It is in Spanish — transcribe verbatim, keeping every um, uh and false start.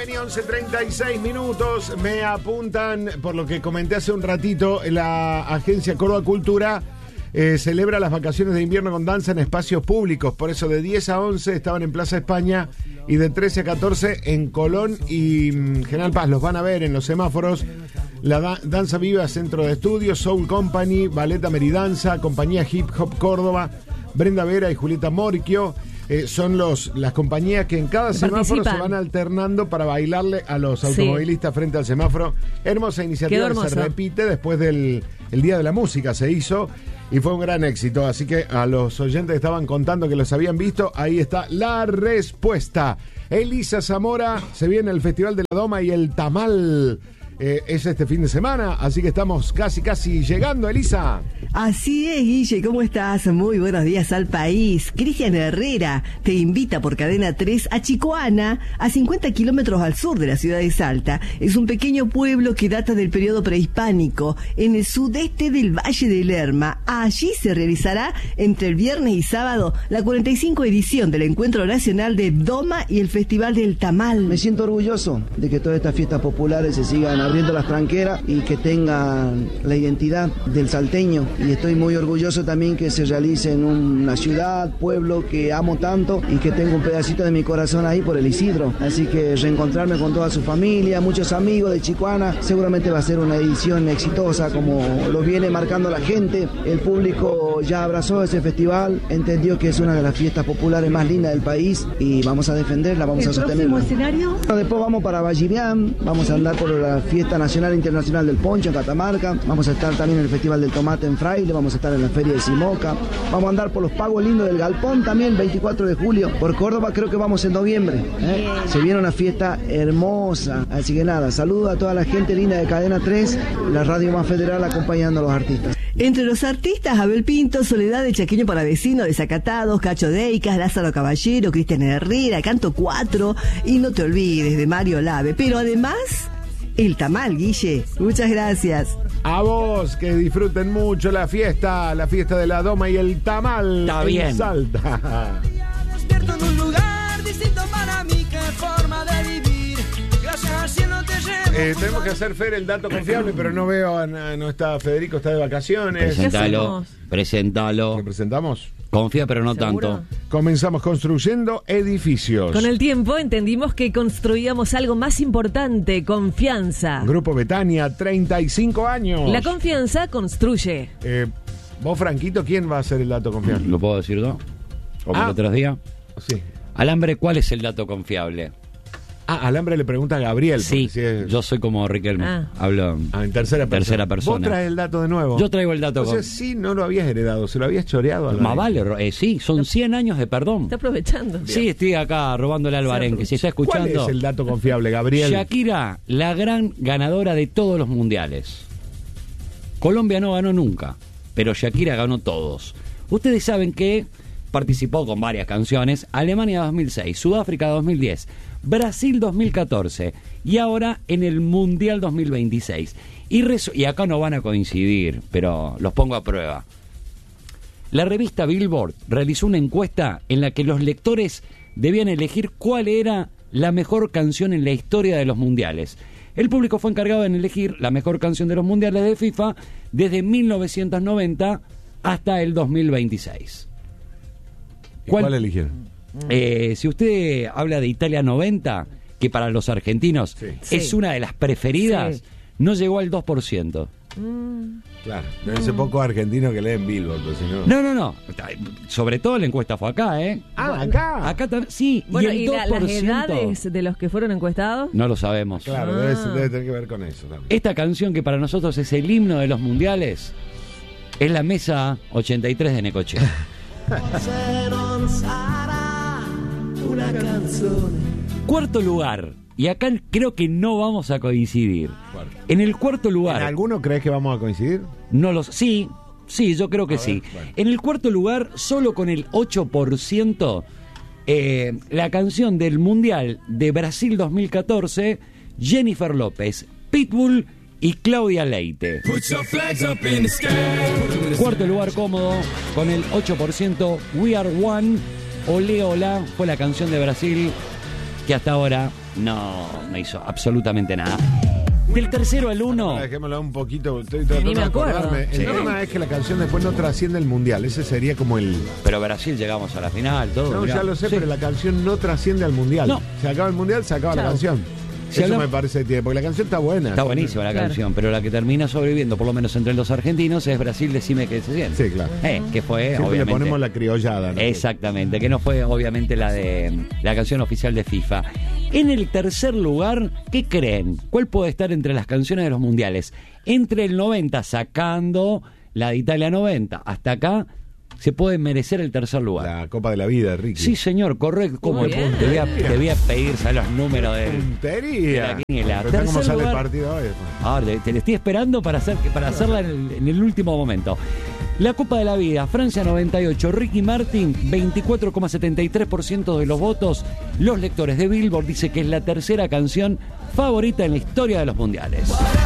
Porteña, once treinta y seis minutos. Me apuntan, por lo que comenté hace un ratito, la agencia Córdoba Cultura eh, celebra las vacaciones de invierno con danza en espacios públicos. Por eso de diez a once estaban en Plaza España y de trece a catorce en Colón y mm, General Paz. Los van a ver en los semáforos. La da- Danza Viva, Centro de Estudios, Soul Company, Ballet Ameridanza, Compañía Hip Hop Córdoba, Brenda Vera y Julieta Morquio. Eh, son los las compañías que en cada semáforo se van alternando para bailarle a los automovilistas sí. frente al semáforo. Hermosa iniciativa que se repite después del el Día de la Música, se hizo y fue un gran éxito. Así que a los oyentes que estaban contando que los habían visto, ahí está la respuesta. Elisa Zamora, se viene el Festival de la Doma y el Tamal. Eh, es este fin de semana, así que estamos casi casi llegando, Elisa. Así es, Guille, ¿cómo estás? Muy buenos días al país. Cristian Herrera te invita por Cadena tres a Chicoana, a cincuenta kilómetros al sur de la ciudad de Salta. Es un pequeño pueblo que data del periodo prehispánico, en el sudeste del Valle del Lerma. Allí se realizará entre el viernes y sábado la cuarenta y cinco edición del Encuentro Nacional de Doma y el Festival del Tamal. Me siento orgulloso de que todas estas fiestas populares se sigan abriendo las tranqueras y que tengan la identidad del salteño, y estoy muy orgulloso también que se realice en una ciudad, pueblo que amo tanto y que tengo un pedacito de mi corazón ahí por el Isidro, así que reencontrarme con toda su familia, muchos amigos de Chicoana, seguramente va a ser una edición exitosa como lo viene marcando la gente. El público ya abrazó ese festival, entendió que es una de las fiestas populares más lindas del país y vamos a defenderla, vamos a sostenerla. ¿El próximo escenario? Después vamos para Vallivian, vamos a andar por la fiesta nacional e internacional del poncho en Catamarca, vamos a estar también en el Festival del Tomate en Fraile, vamos a estar en la Feria de Simoca, vamos a andar por los Pagos Lindos del Galpón también, veinticuatro de julio, por Córdoba creo que vamos en noviembre, ¿eh? Se viene una fiesta hermosa, así que nada, saludo a toda la gente linda de Cadena tres, la radio más federal acompañando a los artistas. Entre los artistas, Abel Pinto, Soledad de Chaqueño para Vecino, Desacatados, Cacho Deicas, Lázaro Caballero, Cristian Herrera, Canto cuatro y no te olvides de Mario Lave, pero además el Tamal, Guille. Muchas gracias. A vos, que disfruten mucho la fiesta, la fiesta de la Doma y el Tamal. Está bien. En Salta. Despierto en un lugar distinto para mí, qué forma de vivir. Gracias al cielo te llevo. Eh, tenemos que hacer Fer el dato confiable, pero no veo, a, no está Federico, está de vacaciones. Presentalo, presentalo. ¿Lo presentamos? Confía, pero no ¿Seguro? tanto. Comenzamos construyendo edificios. Con el tiempo entendimos que construíamos algo más importante, confianza. Grupo Betania, treinta y cinco años. La confianza construye. Eh, vos, Franquito, ¿quién va a hacer el dato confiable? ¿Lo puedo decir yo? Como Ah. el otro día. Sí. Alambre, ¿cuál es el dato confiable? Ah, Alambre le pregunta a Gabriel. Sí, si es... yo soy como Riquelme. Ah. Hablo Ah, en tercera persona. tercera persona. Vos traes el dato de nuevo. Yo traigo el dato. O sea, con... sí, no lo habías heredado, se lo habías choreado. A Más vale, eh, sí, son cien años de perdón. Está aprovechando. Sí, estoy acá robándole al Barenque. Si está escuchando. ¿Cuál es el dato confiable, Gabriel? Shakira, la gran ganadora de todos los mundiales. Colombia no ganó nunca, pero Shakira ganó todos. Ustedes saben que participó con varias canciones: Alemania dos mil seis, Sudáfrica dos mil diez, Brasil dos mil catorce y ahora en el Mundial dos mil veintiséis. Y, resu- y acá no van a coincidir, pero los pongo a prueba. La revista Billboard realizó una encuesta en la que los lectores debían elegir cuál era la mejor canción en la historia de los mundiales. El público fue encargado en elegir la mejor canción de los mundiales de FIFA desde mil novecientos noventa hasta el dos mil veintiséis. ¿Cuál, ¿Cuál eligieron? Eh, si usted habla de Italia noventa, que para los argentinos sí. es Sí. una de las preferidas, Sí. no llegó al dos por ciento. Mm. Claro, deben ser pocos argentinos que leen Billboard, pues, si no... No, no, no. Sobre todo la encuesta fue acá, ¿eh? Ah, acá. Acá también, sí. Bueno, y el ¿y dos la- por las ciento edades de los que fueron encuestados? no lo sabemos. Claro, Ah. debe, debe tener que ver con eso también. Esta canción, que para nosotros es el himno de los mundiales, es la Mesa ochenta y tres de Necochea. Cuarto lugar. Y acá creo que no vamos a coincidir. Cuarto. En el cuarto ¿En lugar. alguno crees que vamos a coincidir? No los. Sí, sí, yo creo que A sí. ver, bueno. En el cuarto lugar, solo con el ocho por ciento, eh, la canción del Mundial de Brasil dos mil catorce, Jennifer López, Pitbull y Claudia Leite. Cuarto lugar cómodo, con el ocho por ciento, We Are One, Olé Olá, fue la canción de Brasil que hasta ahora no, no hizo absolutamente nada. Del tercero al uno. Dejémoslo un poquito. Estoy tratando Ni me de acuerdo. acordarme. El Sí. problema es que la canción después no trasciende el mundial. Ese sería como el. Pero Brasil llegamos a la final, todo. No, mirá. ya lo sé, Sí. pero la canción no trasciende al mundial. No. Se acaba el mundial, se acaba la Chao. canción. Si Eso hablamos- me parece que tiene. Porque la canción está buena. Está buenísima la Claro. canción, pero la que termina sobreviviendo, por lo menos entre los argentinos, es Brasil, decime qué se siente. Sí, claro. Eh, que fue, Siempre obviamente. le ponemos la criollada, ¿no? Exactamente, que no fue obviamente la de la canción oficial de FIFA. En el tercer lugar, ¿qué creen? ¿Cuál puede estar entre las canciones de los mundiales? Entre el noventa, sacando la de Italia noventa, hasta acá, se puede merecer el tercer lugar. La Copa de la Vida, Ricky. Sí, señor, correcto. ¿Cómo Muy te bien. voy a, te voy a pedir ¿sabes, los números del... de Puntería. la quiniela? Pero ¿cómo Tercer sale el lugar- partido hoy? Ahora, te, te le estoy esperando para, hacer, para hacerla en el, en el último momento. La Copa de la Vida, Francia noventa y ocho, Ricky Martin, veinticuatro coma setenta y tres por ciento de los votos. Los lectores de Billboard dice que es la tercera canción favorita en la historia de los mundiales.